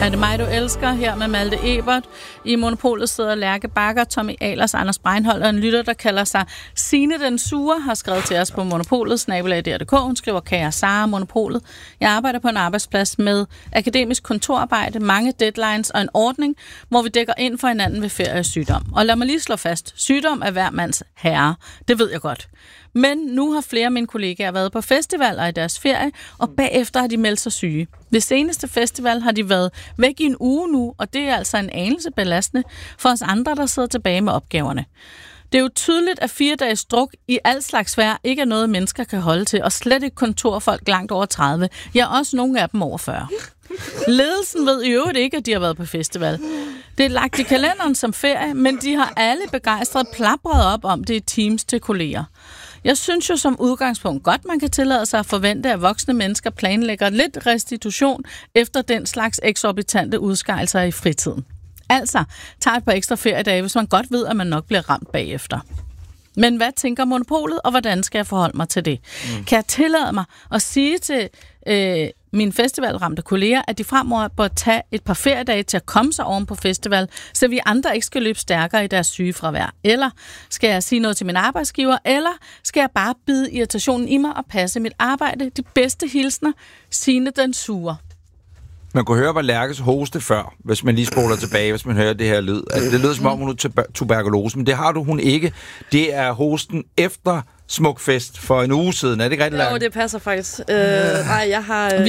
Er det mig, du elsker? Her med Malte Ebert. I Monopolet sidder Lærke Bakker, Tommy Ahlers, Anders Breinholt og en lytter, der kalder sig Signe den Sure, har skrevet til os på Monopolet, @DR.dk. Hun skriver, kære Sara, Monopolet. Jeg arbejder på en arbejdsplads med akademisk kontorarbejde, mange deadlines og en ordning, hvor vi dækker ind for hinanden ved ferie og sygdom. Og lad mig lige slå fast, sygdom er hver mands herre. Det ved jeg godt. Men nu har flere af mine kollegaer været på festivaler i deres ferie, og bagefter har de meldt sig syge. Ved seneste festival har de været væk i en uge nu, og det er altså en anelse belastende for os andre, der sidder tilbage med opgaverne. Det er jo tydeligt, at 4 dages druk i al slags vejr ikke er noget, mennesker kan holde til, og slet ikke kontorfolk langt over 30. Ja, også nogle af dem over 40. Ledelsen ved i øvrigt ikke, at de har været på festival. Det er lagt i kalenderen som ferie, men de har alle begejstret plapret op om det i Teams til kolleger. Jeg synes jo som udgangspunkt godt, man kan tillade sig at forvente, at voksne mennesker planlægger lidt restitution efter den slags eksorbitante udskejelser i fritiden. Altså, tag et par ekstra feriedage, hvis man godt ved, at man nok bliver ramt bagefter. Men hvad tænker Monopolet, og hvordan skal jeg forholde mig til det? Kan jeg tillade mig at sige til mine festivalramte kolleger, at de fremover bør tage et par feriedage til at komme sig oven på festival, så vi andre ikke skal løbe stærkere i deres sygefravær? Eller skal jeg sige noget til min arbejdsgiver? Eller skal jeg bare bide irritationen i mig og passe mit arbejde? De bedste hilsner, Signe den Sure. Man kunne høre, hvor Lærkes hoste før, hvis man lige spoler tilbage, hvis man hører det her lyd. Altså, det lyder som om, hun har tuberkulose, men det har hun ikke. Det er hosten efter Smukfest for en uge siden. Er det ikke rigtigt, Lærke? Jo, det passer faktisk. Nej, jeg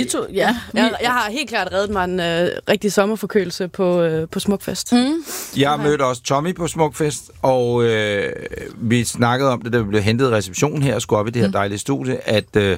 har helt klart reddet mig en rigtig sommerforkølelse på Smukfest. Jeg mødte også Tommy på Smukfest, og vi snakkede om det, da vi blev hentet i receptionen her og skulle op i det her dejlige studie, at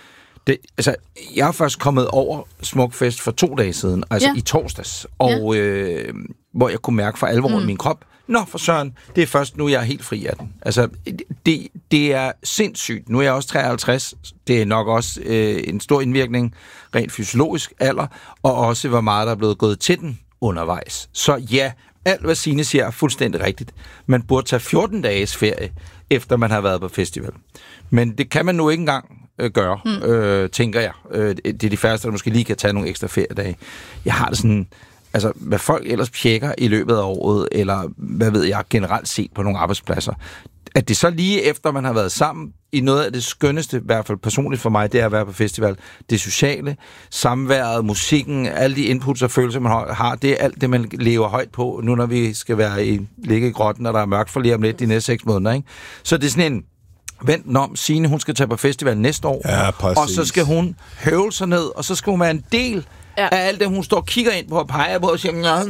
jeg er først kommet over Smukfest for 2 dage siden, altså i torsdags, og hvor jeg kunne mærke for alvor i min krop, nå for søren, det er først nu, jeg er helt fri af den. Altså, det er sindssygt. Nu er jeg også 53. Det er nok også en stor indvirkning, rent fysiologisk alder, og også hvor meget der er blevet gået til den undervejs. Så ja, alt hvad Signe siger er fuldstændig rigtigt. Man burde tage 14 dages ferie, efter man har været på festival. Men det kan man nu ikke engang gøre, tænker jeg. Det er de færreste, der måske lige kan tage nogle ekstra feriedage. Jeg har det sådan, altså hvad folk ellers pjekker i løbet af året, eller hvad ved jeg, generelt set på nogle arbejdspladser. At det så lige efter, man har været sammen i noget af det skønneste, i hvert fald personligt for mig, det er at være på festival. Det sociale, samværet, musikken, alle de inputs og følelser, man har, det er alt det, man lever højt på, nu når vi skal ligge i grotten, og der er mørkt for lige om lidt de næste 6 måneder. Ikke? Så det er sådan en vent den om. Signe, hun skal tage på festival næste år. Ja, og så skal hun høvle sig ned, og så skal hun være en del af alt det, hun står og kigger ind på og peger på og siger,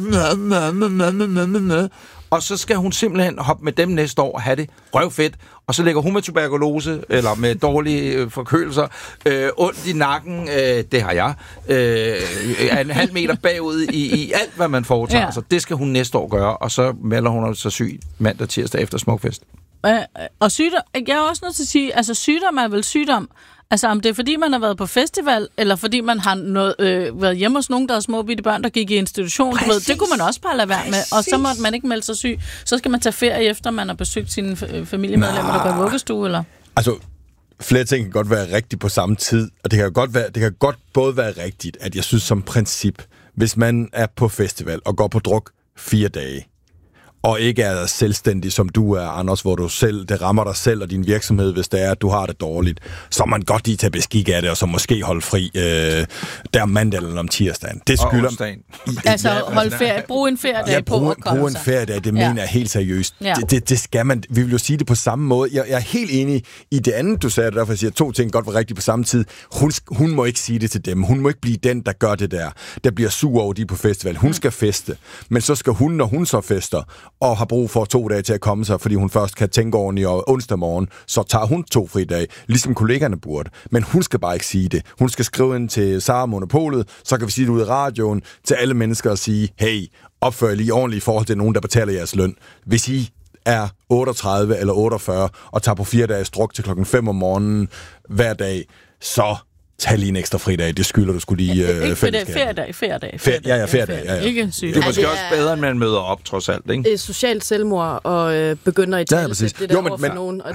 og så skal hun simpelthen hoppe med dem næste år og have det røvfedt. Og så ligger hun med tuberkulose, eller med dårlige forkølelser, ondt i nakken, det har jeg, en halv meter bagud i alt, hvad man foretager. Så det skal hun næste år gøre, og så melder hun sig syg mandag, tirsdag efter Smukfest. Og sygdom, jeg er også nødt til at sige, altså sygdom er vel sygdom. Altså om det er fordi, man har været på festival, eller fordi man har været hjemme hos nogen, der er små bitte børn, der gik i institution. Du ved, det kunne man også bare lade være med, og så måtte man ikke melde sig syg. Så skal man tage ferie efter, man har besøgt sine familiemedlemmer, der går i vuggestue, eller? Altså, flere ting kan godt være rigtigt på samme tid, og det kan godt både være rigtigt, at jeg synes som princip, hvis man er på festival og går på druk 4 dage, og ikke er selvstændig, som du er, Anders, hvor du selv, det rammer dig selv og din virksomhed, hvis det er, at du har det dårligt, så man godt lige tage beskik af det, og så måske holde fri der mandag eller om tirsdagen. Det skylder... Altså holde ferie, brug en feriedag på at komme brug en feriedag, det mener jeg helt seriøst. Ja. Det skal man. Vi vil jo sige det på samme måde. Jeg er helt enig i det andet, du sagde, derfor siger 2 ting godt var rigtigt på samme tid. Hun må ikke sige det til dem. Hun må ikke blive den, der gør det der bliver sur over de på festival. Hun skal feste. Men så skal hun, når hun så fester, og har brug for 2 dage til at komme sig, fordi hun først kan tænke ordentligt, og onsdag morgen, så tager hun 2 fridage, ligesom kollegerne burde. Men hun skal bare ikke sige det. Hun skal skrive ind til Sara Monopolet, så kan vi sige det ud i radioen til alle mennesker og sige, hey, opfør jer lige ordentligt i forhold til nogen, der betaler jeres løn. Hvis I er 38 eller 48 og tager på 4 dages druk til 5 om morgenen hver dag, så tag lige en ekstra fridag. Det skylder du skulle lige ferie. Feriedag. Ja. Ikke syg. Det er måske også bedre, end man møder op, trods alt, ikke? Socialt selvmord og begynder i tale. Ja, præcis. Det der over for nogen. Og